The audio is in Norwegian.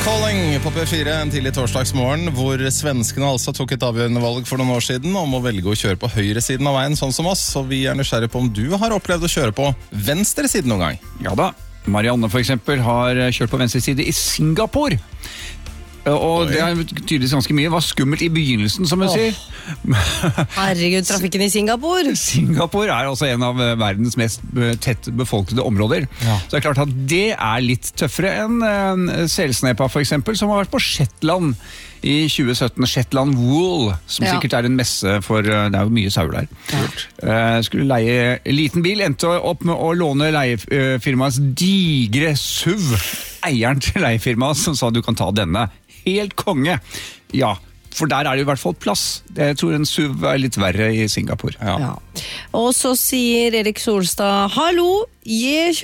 Calling på P4 en tidlig torsdagsmorgen, hvor svenskene altså tok et avgjørende valg for noen år siden om å velge å kjøre på høyre siden av veien, sånn som oss. Og vi er nysgjerrige på om du har opplevd å kjøre på venstre siden noen gang. Ja da, Marianne for eksempel har kjørt på venstre side i Singapore. Og det er tydeligvis ganske mye. Det var skummelt i begynnelsen, som hun sier. Herregud, trafikken i Singapore. Singapore er altså en av verdens mest tett befolkede områder. Ja. Så det er klart at det er litt tøffere enn Selsnepa for eksempel, som har vært på Shetland i 2017. Shetland Wool, som sikkert er en messe for, det er jo mye sauer der. Skulle leie en liten bil, endte opp med å låne leiefirmaets digre SUV. Eieren til leiefirmaet som sa du kan ta denne. Helt konge. Ja, for der er det i hvert fall plass. Jeg tror en SUV er litt verre i Singapore. Ja. Og så sier Erik Solstad, hallo,